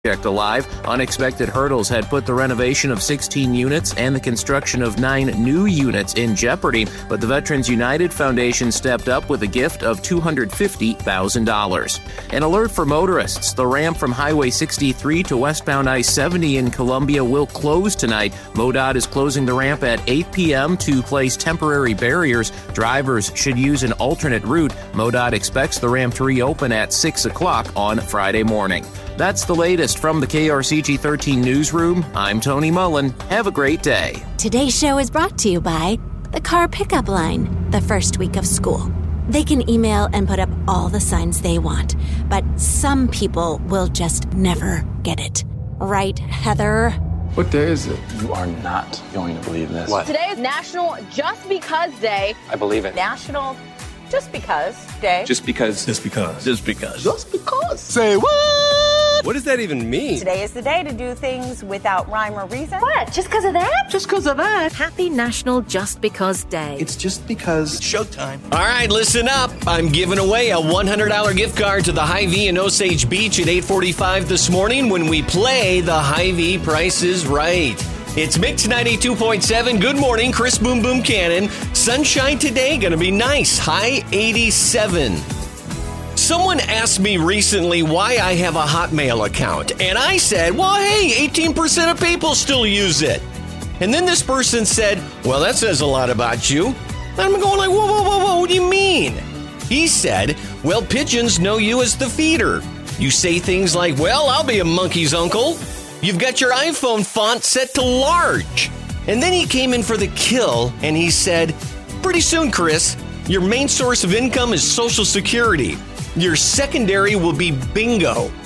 alive. Unexpected hurdles had put the renovation of 16 units and the construction of 9 new units in jeopardy, but the Veterans United Foundation stepped up with a gift of $250,000. An alert for motorists. The ramp from Highway 63 to westbound I-70 in Columbia will close tonight. MoDOT is closing the ramp at 8 p.m. to place temporary barriers. Drivers should use an alternate route. MoDOT expects the ramp to reopen at 6 o'clock on Friday morning. That's the latest from the KRCG 13 newsroom. I'm Tony Mullen. Have a great day. Today's show is brought to you by the Car Pickup Line, the first week of school. They can email and put up all the signs they want, but some people will just never get it. Right, Heather? What day is it? You are not going to believe this. What? Today is National Just Because Day. I believe it. National Just Because Day. Just because. Just because. Just because. Just because. Say what? What does that even mean? Today is the day to do things without rhyme or reason. What? Just because of that? Just because of that. Happy National Just Because Day. It's just because. Showtime. All right, listen up. I'm giving away a $100 gift card to the Hy-Vee in Osage Beach at 8:45 this morning when we play the Hy-Vee Price is Right. It's Mix 92.7. Good morning, Chris Boom Boom Cannon. Sunshine today, going to be nice. High 87. Someone asked me recently why I have a Hotmail account, and I said, well, hey, 18% of people still use it. And then this person said, well, that says a lot about you. And I'm going like, whoa, what do you mean? He said, well, pigeons know you as the feeder. You say things like, well, I'll be a monkey's uncle. You've got your iPhone font set to large. And then he came in for the kill, and he said, pretty soon, Chris, your main source of income is Social Security. Your secondary will be bingo.